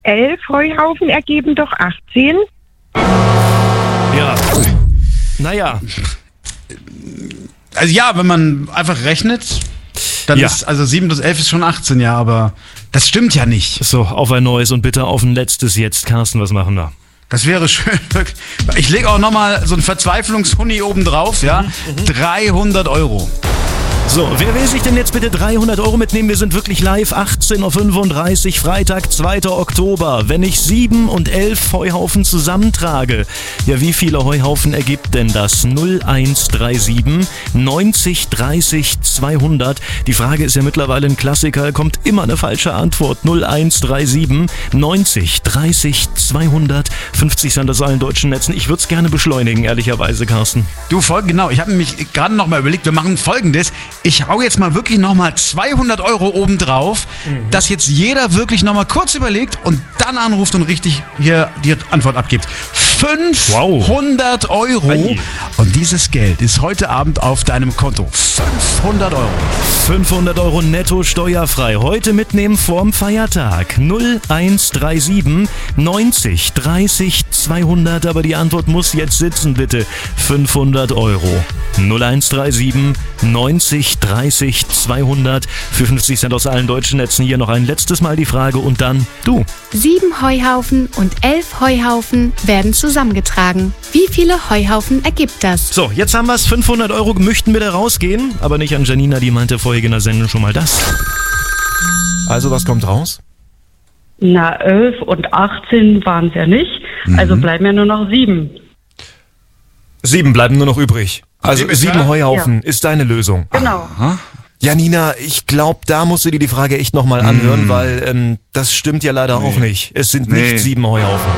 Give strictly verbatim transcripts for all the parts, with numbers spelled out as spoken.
elf Heuhaufen ergeben doch achtzehn. Ja. Naja. Also ja, wenn man einfach rechnet, dann Ja. ist, also sieben plus elf ist schon achtzehn, ja, aber das stimmt ja nicht. So, auf ein neues und bitte auf ein letztes jetzt. Carsten, was machen wir? Das wäre schön. Ich lege auch nochmal so einen Verzweiflungshuni oben drauf, ja. dreihundert Euro. So, wer will sich denn jetzt bitte dreihundert Euro mitnehmen? Wir sind wirklich live, achtzehn Uhr fünfunddreißig, Freitag, zweiter Oktober. Wenn ich sieben und elf Heuhaufen zusammentrage, ja, wie viele Heuhaufen ergibt denn das? null eins drei sieben neunzig dreißig zweihundert. Die Frage ist ja mittlerweile ein Klassiker, kommt immer eine falsche Antwort. null eins drei sieben neunzig dreißig zweihundert. fünfzig Cent aus allen deutschen Netzen. Ich würde es gerne beschleunigen, ehrlicherweise, Carsten. Du, folg, genau, ich habe mich gerade nochmal überlegt, wir machen Folgendes. Ich hau jetzt mal wirklich nochmal zweihundert Euro oben drauf, mhm. dass jetzt jeder wirklich nochmal kurz überlegt und dann anruft und richtig hier die Antwort abgibt. fünfhundert wow. Euro. Ei. Und dieses Geld ist heute Abend auf deinem Konto. fünfhundert Euro. fünfhundert Euro netto steuerfrei. Heute mitnehmen vorm Feiertag. null eins drei sieben neunzig dreißig zweihundert. Aber die Antwort muss jetzt sitzen, bitte. fünfhundert Euro. null eins drei sieben neunzig dreißig zweihundert. Für fünfzig Cent aus allen deutschen Netzen hier noch ein letztes Mal die Frage und dann du. Sieben Heuhaufen und elf Heuhaufen werden zusammengetragen. Wie viele Heuhaufen ergibt das? So, jetzt haben wir es. fünfhundert Euro möchten wir da rausgehen. Aber nicht an Janina, die meinte vorhin in der Sendung schon mal das. Also, was kommt raus? Na, elf und achtzehn waren es ja nicht. Mhm. Also bleiben ja nur noch sieben. Sieben bleiben nur noch übrig. Also sieben Heuhaufen ja. ist deine Lösung. Genau. Aha. Janina, ich glaube, da musst du dir die Frage echt nochmal anhören, mm. weil ähm, das stimmt ja leider nee. auch nicht. Es sind nee. nicht sieben Heuhaufen.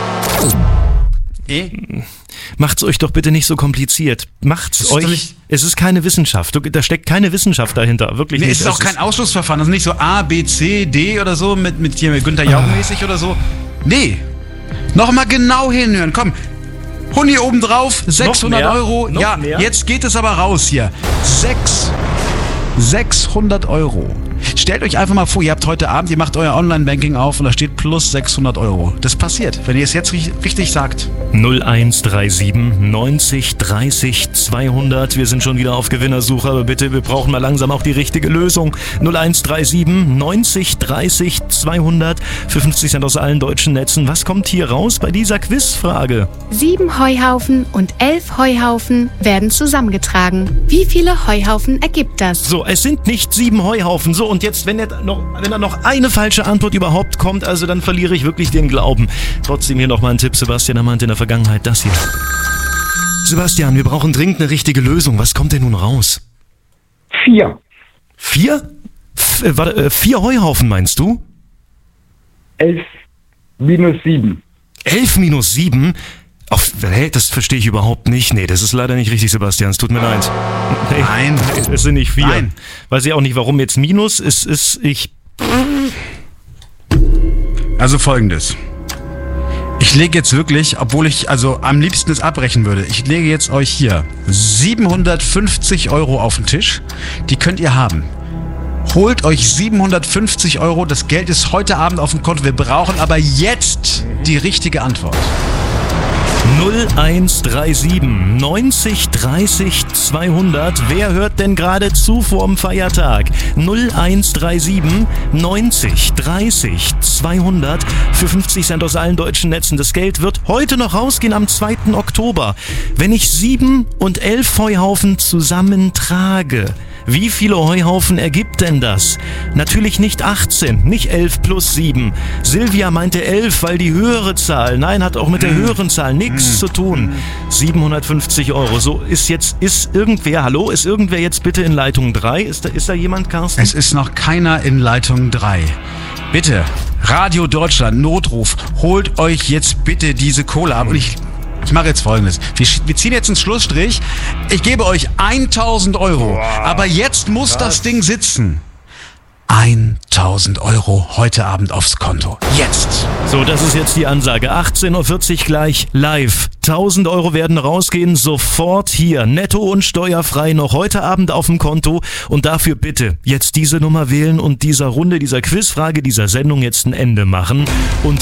Eh? Macht's euch doch bitte nicht so kompliziert. Macht's euch. Es ist keine Wissenschaft. Da steckt keine Wissenschaft dahinter. Wirklich nee, nicht. Es ist auch kein Ausschlussverfahren. Das ist nicht so A, B, C, D oder so mit, mit hier mit Günther Jauch mäßig oder so. Nee. Nochmal genau hinhören. Komm. Huni oben drauf, sechshundert Euro. Noch ja, mehr? Jetzt geht es aber raus hier. Sechs, sechshundert Euro. Stellt euch einfach mal vor, ihr habt heute Abend, ihr macht euer Online-Banking auf und da steht plus sechshundert Euro. Das passiert, wenn ihr es jetzt richtig sagt. null eins drei sieben neunzig dreißig zweihundert. Wir sind schon wieder auf Gewinnersuche, aber bitte, wir brauchen mal langsam auch die richtige Lösung. null eins drei sieben neunzig dreißig zweihundert für fünfzig Cent aus allen deutschen Netzen. Was kommt hier raus bei dieser Quizfrage? Sieben Heuhaufen und elf Heuhaufen werden zusammengetragen. Wie viele Heuhaufen ergibt das? So, es sind nicht sieben Heuhaufen. So, und jetzt, wenn, noch, wenn da noch eine falsche Antwort überhaupt kommt, also dann verliere ich wirklich den Glauben. Trotzdem hier nochmal ein Tipp, Sebastian, er meinte in der Vergangenheit das hier. Sebastian, wir brauchen dringend eine richtige Lösung. Was kommt denn nun raus? Vier. Vier? F- äh, warte, äh, vier Heuhaufen meinst du? Elf minus sieben. Elf minus sieben? Auf, hey, das verstehe ich überhaupt nicht. Nee, das ist leider nicht richtig, Sebastian. Es tut mir leid. Nee, Nein. Es sind nicht vier. Nein. Weiß ich auch nicht, warum jetzt Minus. Es ist, ich... Also folgendes. Ich lege jetzt wirklich, obwohl ich also am liebsten es abbrechen würde, ich lege jetzt euch hier siebenhundertfünfzig Euro auf den Tisch. Die könnt ihr haben. Holt euch siebenhundertfünfzig Euro. Das Geld ist heute Abend auf dem Konto. Wir brauchen aber jetzt die richtige Antwort. null eins drei sieben neunzig dreißig zweihundert. Wer hört denn gerade zu vorm Feiertag? null eins drei sieben neunzig dreißig zweihundert für fünfzig Cent aus allen deutschen Netzen. Das Geld wird heute noch rausgehen am zweiten Oktober. Wenn ich sieben und elf Heuhaufen zusammentrage, wie viele Heuhaufen ergibt denn das? Natürlich nicht achtzehn, nicht elf plus sieben. Silvia meinte elf, weil die höhere Zahl. Nein, hat auch mit der höheren Zahl nichts zu tun. siebenhundertfünfzig Euro. So, ist jetzt, ist irgendwer, hallo, ist irgendwer jetzt bitte in Leitung drei? Ist da, ist da jemand, Carsten? Es ist noch keiner in Leitung drei. Bitte, Radio Deutschland, Notruf, holt euch jetzt bitte diese Kohle ab. Und ich... Ich mache jetzt Folgendes. Wir, wir ziehen jetzt einen Schlussstrich. Ich gebe euch tausend Euro. Wow. Aber jetzt muss Was? das Ding sitzen. tausend Euro heute Abend aufs Konto. Jetzt. So, das ist jetzt die Ansage. achtzehn Uhr vierzig gleich live. tausend Euro werden rausgehen, sofort hier. Netto und steuerfrei noch heute Abend auf dem Konto. Und dafür bitte jetzt diese Nummer wählen und dieser Runde, dieser Quizfrage, dieser Sendung jetzt ein Ende machen. Und